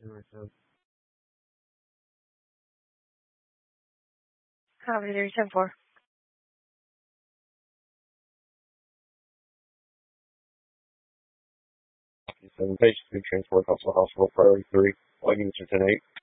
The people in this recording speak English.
Copy 374. 7 page 2 transport hospital priority 3. Lightning to 10-8.